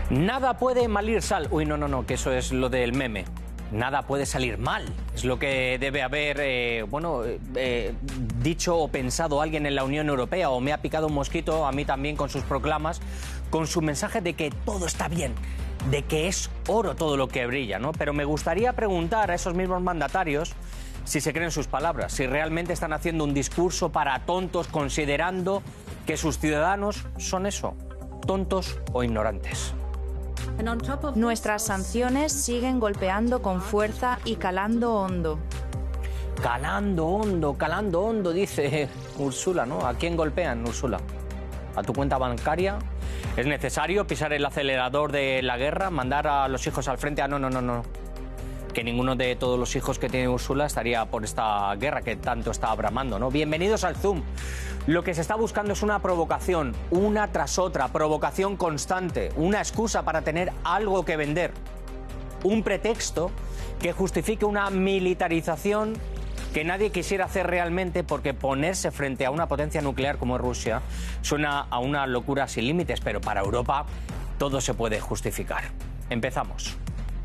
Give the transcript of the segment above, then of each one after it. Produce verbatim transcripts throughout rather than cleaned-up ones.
Nada puede mal ir sal. Uy, no, no, no, que eso es lo del meme. Nada puede salir mal. Es lo que debe haber, eh, bueno, eh, dicho o pensado alguien en la Unión Europea, o me ha picado un mosquito a mí también con sus proclamas, con su mensaje de que todo está bien, de que es oro todo lo que brilla, ¿no? Pero me gustaría preguntar a esos mismos mandatarios si se creen sus palabras, si realmente están haciendo un discurso para tontos, considerando que sus ciudadanos son eso, tontos o ignorantes. Nuestras sanciones siguen golpeando con fuerza y calando hondo. Calando hondo, calando hondo, dice Ursula, ¿no? ¿A quién golpean, Ursula? ¿A tu cuenta bancaria? ¿Es necesario pisar el acelerador de la guerra, mandar a los hijos al frente? Ah, no, no, no, no. Que ninguno de todos los hijos que tiene Ursula estaría por esta guerra que tanto está bramando, ¿no? Bienvenidos al Zoom. Lo que se está buscando es una provocación, una tras otra, provocación constante, una excusa para tener algo que vender, un pretexto que justifique una militarización que nadie quisiera hacer realmente, porque ponerse frente a una potencia nuclear como es Rusia suena a una locura sin límites, pero para Europa todo se puede justificar. Empezamos.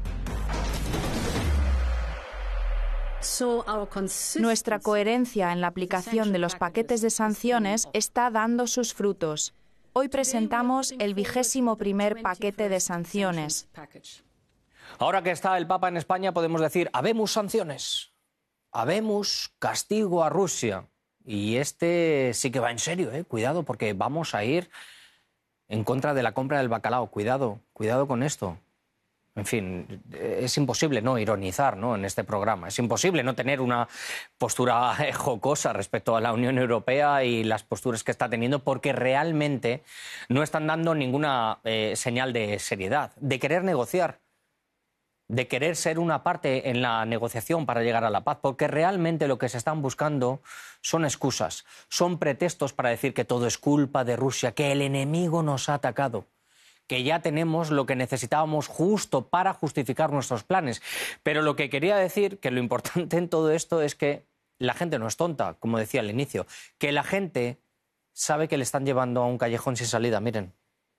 Nuestra coherencia en la aplicación de los paquetes de sanciones está dando sus frutos. Hoy presentamos el vigésimo primer paquete de sanciones. Ahora que está el Papa en España podemos decir, habemos sanciones, habemos castigo a Rusia. Y este sí que va en serio, ¿eh? Cuidado, porque vamos a ir en contra de la compra del bacalao. Cuidado, cuidado con esto. En fin, es imposible no ironizar, ¿no?, en este programa. Es imposible no tener una postura jocosa respecto a la Unión Europea y las posturas que está teniendo, porque realmente no están dando ninguna eh, señal de seriedad, de querer negociar, de querer ser una parte en la negociación para llegar a la paz, porque realmente lo que se están buscando son excusas, son pretextos para decir que todo es culpa de Rusia, que el enemigo nos ha atacado, que ya tenemos lo que necesitábamos justo para justificar nuestros planes. Pero lo que quería decir, que lo importante en todo esto es que la gente no es tonta, como decía al inicio, que la gente sabe que le están llevando a un callejón sin salida, miren.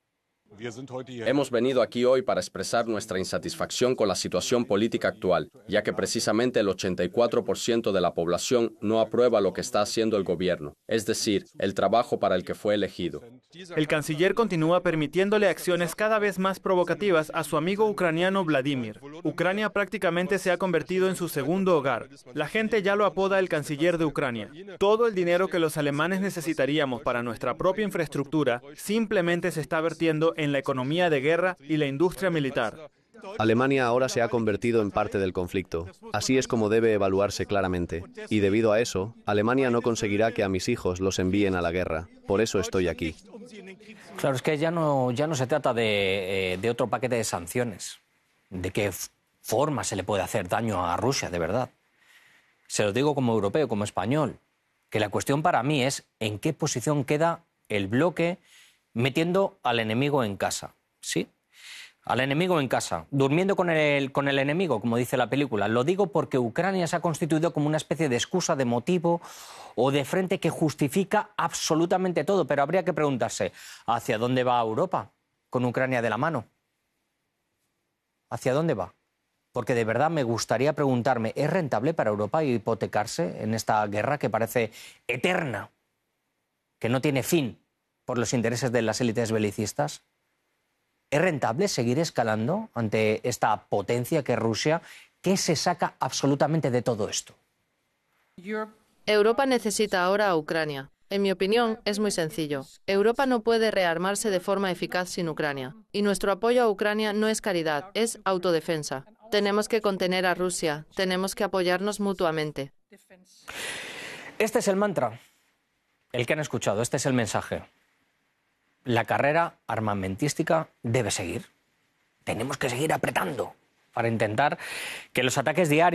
Hemos venido aquí hoy para expresar nuestra insatisfacción con la situación política actual, ya que precisamente el ochenta y cuatro por ciento de la población no aprueba lo que está haciendo el gobierno, es decir, el trabajo para el que fue elegido. El canciller continúa permitiéndole acciones cada vez más provocativas a su amigo ucraniano Vladimir. Ucrania prácticamente se ha convertido en su segundo hogar. La gente ya lo apoda el canciller de Ucrania. Todo el dinero que los alemanes necesitaríamos para nuestra propia infraestructura simplemente se está vertiendo en la economía de guerra y la industria militar. Alemania ahora se ha convertido en parte del conflicto. Así es como debe evaluarse claramente. Y debido a eso, Alemania no conseguirá que a mis hijos los envíen a la guerra. Por eso estoy aquí. Claro, es que ya no, ya no se trata de, eh, de otro paquete de sanciones. ¿De qué forma se le puede hacer daño a Rusia, de verdad? Se lo digo como europeo, como español, que la cuestión para mí es en qué posición queda el bloque metiendo al enemigo en casa, ¿sí? Al enemigo en casa, durmiendo con el, con el enemigo, como dice la película. Lo digo porque Ucrania se ha constituido como una especie de excusa, de motivo o de frente que justifica absolutamente todo. Pero habría que preguntarse, ¿hacia dónde va Europa con Ucrania de la mano? ¿Hacia dónde va? Porque de verdad me gustaría preguntarme, ¿es rentable para Europa hipotecarse en esta guerra que parece eterna, que no tiene fin por los intereses de las élites belicistas? ¿Es rentable seguir escalando ante esta potencia que es Rusia? ¿Qué se saca absolutamente de todo esto? Europa necesita ahora a Ucrania. En mi opinión, es muy sencillo. Europa no puede rearmarse de forma eficaz sin Ucrania. Y nuestro apoyo a Ucrania no es caridad, es autodefensa. Tenemos que contener a Rusia, tenemos que apoyarnos mutuamente. Este es el mantra, el que han escuchado, este es el mensaje. La carrera armamentística debe seguir. Tenemos que seguir apretando para intentar que los ataques diarios